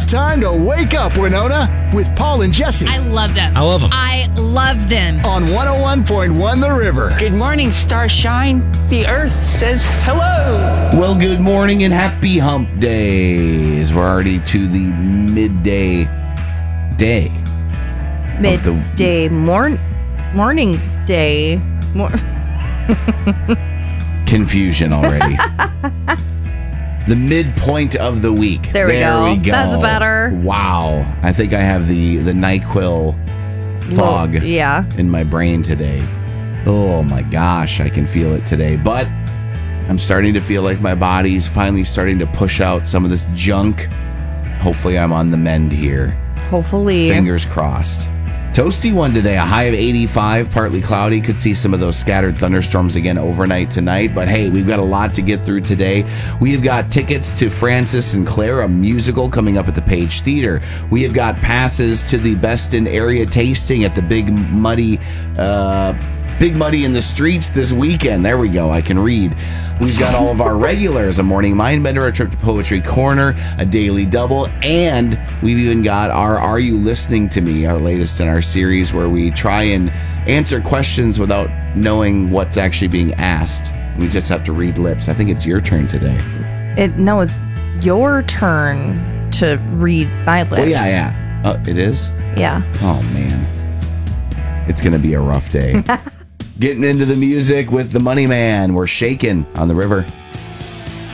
time to wake up, Winona, with Paul and Jesse. I love them. I love them. I love them. On 101.1 The River. Good morning, Starshine. The earth says hello. Well, good morning and happy hump days. We're already to the midday day. Midday morning day. Confusion already. The midpoint of the week. There we go. That's better. Wow. I think I have the NyQuil fog in my brain today. Oh my gosh, I can feel it today. But I'm starting to feel like my body's finally starting to push out some of this junk. Hopefully I'm on the mend here. Hopefully. Fingers crossed. Toasty one today, a high of 85, partly cloudy. Could see some of those scattered thunderstorms again overnight tonight. But hey, we've got a lot to get through today. We have got tickets to Francis and Claire, a musical coming up at the Page Theater. We have got passes to the Best in Area tasting at the Big Muddy in the Streets this weekend. There we go. I can read. We've got all of our regulars, a morning mind bender, a trip to Poetry Corner, a daily double, and we've even got our Are You Listening to Me, our latest in our series where we try and answer questions without knowing what's actually being asked. We just have to read lips. I think it's your turn today. No, it's your turn to read my lips. Oh, yeah. It is? Yeah. Oh, man. It's going to be a rough day. Getting into the music with the Money Man. We're shaking on the river.